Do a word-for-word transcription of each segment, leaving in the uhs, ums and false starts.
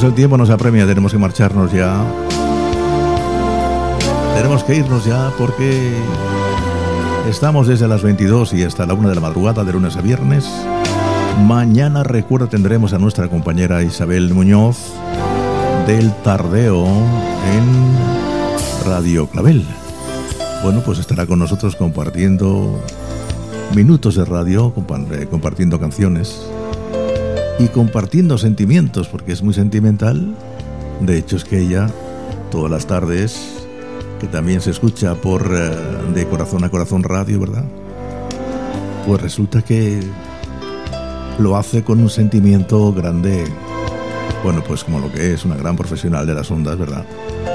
pues el tiempo nos apremia, tenemos que marcharnos ya. Tenemos que irnos ya porque estamos desde las veintidós y hasta la una de la madrugada de lunes a viernes. Mañana, recuerda, tendremos a nuestra compañera Isabel Muñoz del Tardeo en Radio Clavel. Bueno, pues estará con nosotros compartiendo minutos de radio, compartiendo canciones y compartiendo sentimientos, porque es muy sentimental. De hecho, es que ella, todas las tardes, que también se escucha por uh, de Corazón a Corazón Radio, ¿verdad? Pues resulta que lo hace con un sentimiento grande. Bueno, pues como lo que es una gran profesional de las ondas, ¿verdad?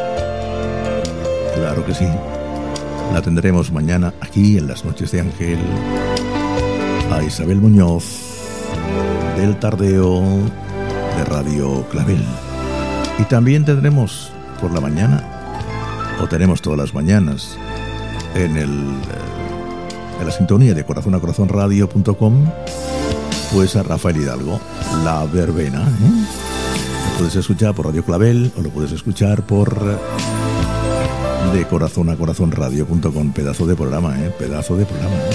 Claro que sí. La tendremos mañana aquí en las Noches de Ángel a Isabel Muñoz del Tardeo de Radio Clavel. Y también tendremos por la mañana, o tenemos todas las mañanas, en el en la sintonía de corazón a corazón radio punto com, pues a Rafael Hidalgo, La Verbena, ¿eh? Lo puedes escuchar por Radio Clavel o lo puedes escuchar por de corazón a corazón radio punto com. Pedazo de programa, ¿eh? Pedazo de programa, ¿eh?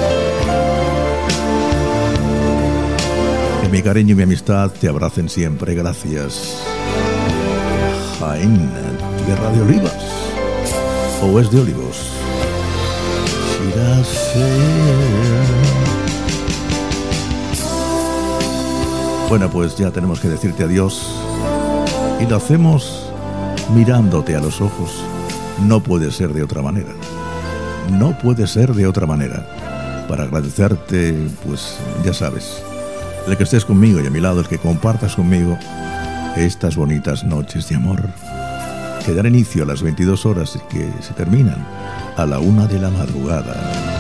Que mi cariño y mi amistad te abracen siempre. Gracias. Jaén, tierra de olivas. O es de olivos. Bueno, pues ya tenemos que decirte adiós. Y lo hacemos mirándote a los ojos. No puede ser de otra manera. No puede ser de otra manera. Para agradecerte, pues ya sabes, el que estés conmigo y a mi lado, el que compartas conmigo estas bonitas noches de amor que dan inicio a las veintidós horas y que se terminan a la una de la madrugada.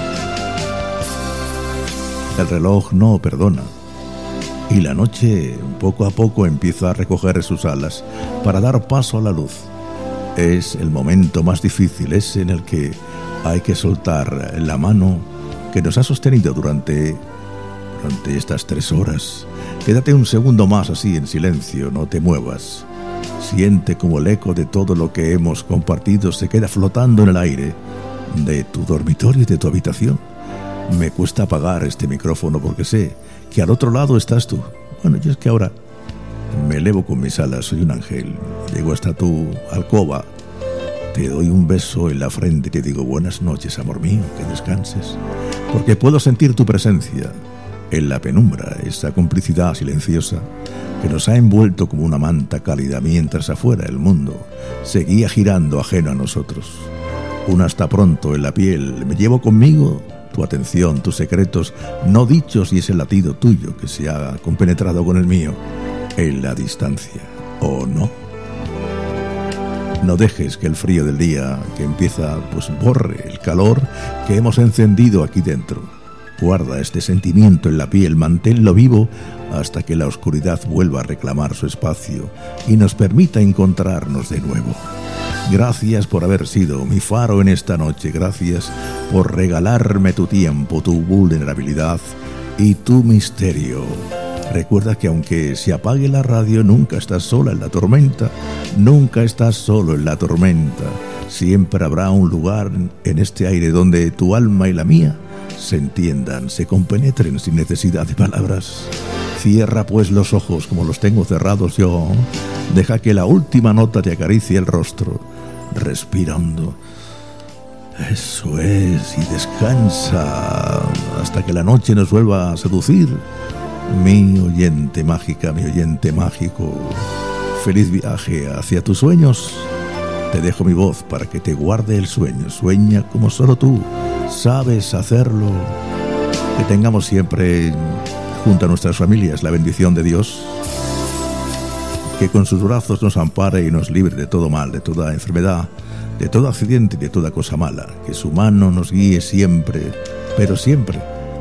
El reloj no perdona y la noche poco a poco empieza a recoger sus alas para dar paso a la luz. Es el momento más difícil, es en el que hay que soltar la mano que nos ha sostenido durante, durante estas tres horas. Quédate un segundo más así en silencio, no te muevas. Siente como el eco de todo lo que hemos compartido se queda flotando en el aire de tu dormitorio y de tu habitación. Me cuesta apagar este micrófono porque sé que al otro lado estás tú. Bueno, yo es que ahora me elevo con mis alas, soy un ángel. Llego hasta tu alcoba, te doy un beso en la frente y te digo buenas noches, amor mío, que descanses. Porque puedo sentir tu presencia en la penumbra, esa complicidad silenciosa que nos ha envuelto como una manta cálida mientras afuera el mundo seguía girando ajeno a nosotros. Un hasta pronto en la piel, me llevo conmigo tu atención, tus secretos no dichos y ese latido tuyo que se ha compenetrado con el mío en la distancia, ¿o no? No dejes que el frío del día que empieza pues borre el calor que hemos encendido aquí dentro. Guarda este sentimiento en la piel, manténlo vivo hasta que la oscuridad vuelva a reclamar su espacio y nos permita encontrarnos de nuevo. Gracias por haber sido mi faro en esta noche, gracias por regalarme tu tiempo, tu vulnerabilidad y tu misterio. Recuerda que aunque se apague la radio, nunca estás sola en la tormenta, nunca estás solo en la tormenta. Siempre habrá un lugar en este aire donde tu alma y la mía se entiendan, se compenetren sin necesidad de palabras. Cierra pues los ojos como los tengo cerrados yo. Deja que la última nota te acaricie el rostro. Respira hondo. Eso es, y descansa hasta que la noche nos vuelva a seducir. Mi oyente mágica, mi oyente mágico, feliz viaje hacia tus sueños. Te dejo mi voz para que te guarde el sueño. Sueña como solo tú sabes hacerlo. Que tengamos siempre junto a nuestras familias la bendición de Dios, que con sus brazos nos ampare y nos libre de todo mal, de toda enfermedad, de todo accidente y de toda cosa mala. Que su mano nos guíe siempre, pero siempre